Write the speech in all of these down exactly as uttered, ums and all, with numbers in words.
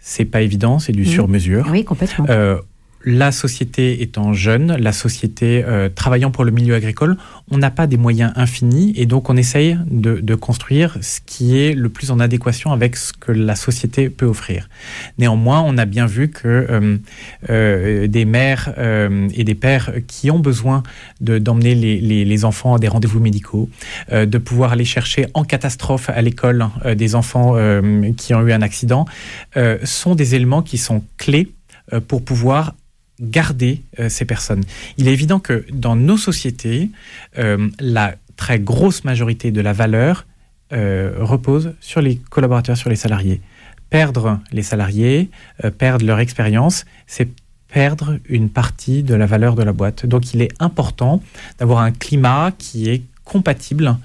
c'est pas évident, c'est du mmh. sur-mesure. Oui, complètement. Euh, La société étant jeune, la société euh, travaillant pour le milieu agricole, on n'a pas des moyens infinis et donc on essaye de, de construire ce qui est le plus en adéquation avec ce que la société peut offrir. Néanmoins, on a bien vu que euh, euh, des mères euh, et des pères qui ont besoin de, d'emmener les, les, les enfants à des rendez-vous médicaux, euh, de pouvoir aller chercher en catastrophe à l'école euh, des enfants euh, qui ont eu un accident, euh, sont des éléments qui sont clés euh, pour pouvoir garder euh, ces personnes. Il est évident que dans nos sociétés, euh, la très grosse majorité de la valeur euh, repose sur les collaborateurs, sur les salariés. Perdre les salariés, euh, perdre leur expérience, c'est perdre une partie de la valeur de la boîte. Donc il est important d'avoir un climat qui est compatible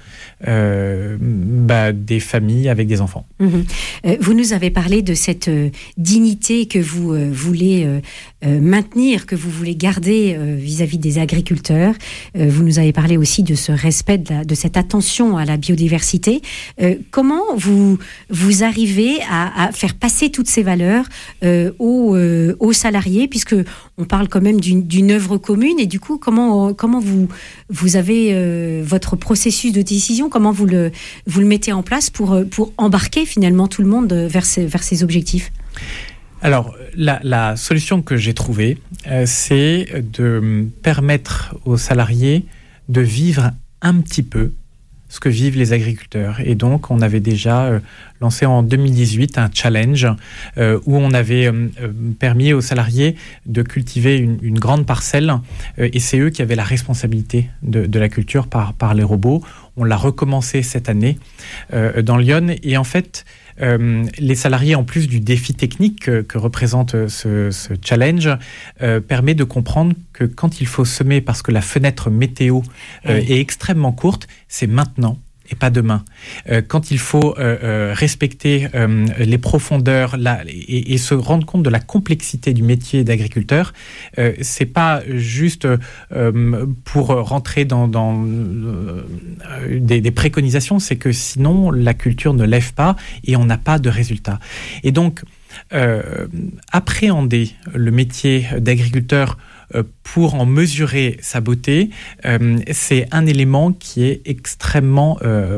euh, bah, des familles avec des enfants. Mmh. Euh, vous nous avez parlé de cette euh, dignité que vous euh, voulez euh, euh, maintenir, que vous voulez garder euh, vis-à-vis des agriculteurs. Euh, vous nous avez parlé aussi de ce respect, de, la, de cette attention à la biodiversité. Euh, comment vous, vous arrivez à, à faire passer toutes ces valeurs euh, aux, euh, aux salariés, puisque on parle quand même d'une, d'une œuvre commune, et du coup, comment, comment vous, vous avez euh, votre processus de décision, comment vous le, vous le mettez en place pour, pour embarquer finalement tout le monde vers ces, vers ces objectifs? Alors, la, la solution que j'ai trouvée, euh, c'est de permettre aux salariés de vivre un petit peu ce que vivent les agriculteurs. Et donc, on avait déjà euh, lancé en deux mille dix-huit un challenge euh, où on avait euh, permis aux salariés de cultiver une, une grande parcelle euh, et c'est eux qui avaient la responsabilité de, de la culture par, par les robots. On l'a recommencé cette année euh, dans Lyon et en fait, Euh, les salariés, en plus du défi technique que, que représente ce, ce challenge, euh, permet de comprendre que quand il faut semer parce que la fenêtre météo euh, est extrêmement courte, c'est maintenant et pas demain. Euh, quand il faut euh, euh, respecter euh, les profondeurs la, et, et se rendre compte de la complexité du métier d'agriculteur, euh, c'est pas juste euh, pour rentrer dans, dans euh, des, des préconisations, c'est que sinon la culture ne lève pas et on n'a pas de résultat. Et donc, euh, appréhender le métier d'agriculteur pour en mesurer sa beauté, euh, c'est un élément qui est extrêmement euh,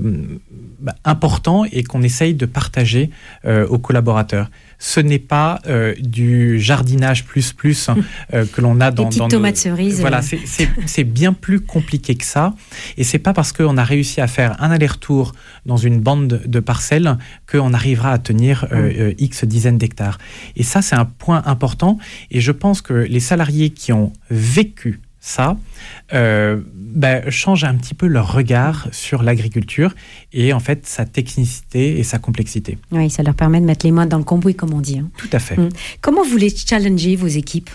important et qu'on essaye de partager euh, aux collaborateurs. Ce n'est pas euh, du jardinage plus plus euh, que l'on a dans... Des petites dans tomates nos... cerises. Voilà, c'est, c'est, c'est bien plus compliqué que ça. Et c'est pas parce qu'on a réussi à faire un aller-retour dans une bande de parcelles qu'on arrivera à tenir euh, euh, X dizaines d'hectares. Et ça, c'est un point important. Et je pense que les salariés qui ont vécu ça euh, ben, change un petit peu leur regard sur l'agriculture et en fait sa technicité et sa complexité. Oui, ça leur permet de mettre les mains dans le cambouis, comme on dit. Hein. Tout à fait. Hum. Comment vous les challengez, vos équipes?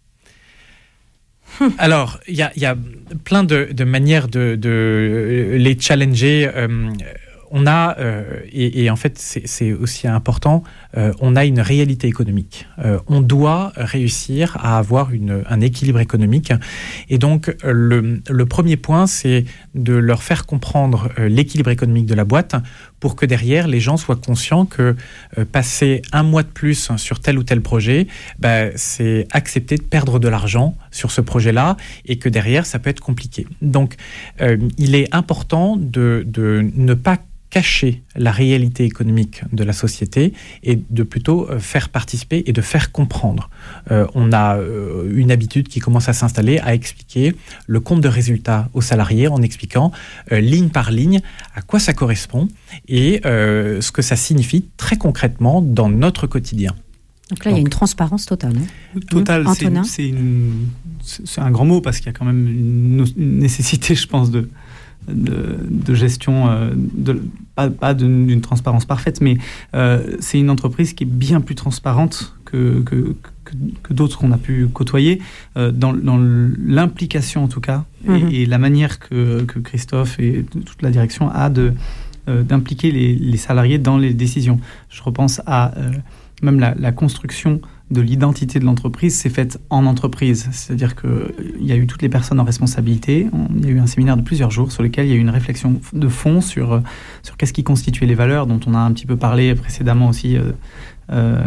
Alors, il y a, y a plein de, de manières de, de les challenger. Euh, on a, euh, et, et en fait c'est, c'est aussi important, euh, on a une réalité économique. Euh, on doit réussir à avoir une, un équilibre économique. Et donc le, le premier point, c'est de leur faire comprendre euh, l'équilibre économique de la boîte pour que derrière les gens soient conscients que euh, passer un mois de plus sur tel ou tel projet, bah, c'est accepter de perdre de l'argent sur ce projet-là et que derrière ça peut être compliqué. Donc euh, il est important de, de ne pas cacher la réalité économique de la société et de plutôt faire participer et de faire comprendre. Euh, on a euh, une habitude qui commence à s'installer à expliquer le compte de résultats aux salariés en expliquant euh, ligne par ligne à quoi ça correspond et euh, ce que ça signifie très concrètement dans notre quotidien. Donc là, Donc, il y a une transparence totale. Hein. Totale, mmh. c'est, une, c'est, une, c'est un grand mot parce qu'il y a quand même une, une nécessité, je pense, de De, de gestion, euh, de, pas, pas d'une, d'une transparence parfaite, mais euh, c'est une entreprise qui est bien plus transparente que, que, que, que d'autres qu'on a pu côtoyer, euh, dans, dans l'implication en tout cas, mm-hmm. et, et la manière que, que Christophe et toute la direction a de, euh, d'impliquer les, les salariés dans les décisions. Je repense à euh, même la, la construction de l'identité de l'entreprise, c'est faite en entreprise. C'est-à-dire qu'il y a eu toutes les personnes en responsabilité. Il y a eu un séminaire de plusieurs jours sur lequel il y a eu une réflexion de fond sur, sur qu'est-ce qui constituait les valeurs, dont on a un petit peu parlé précédemment aussi euh, euh,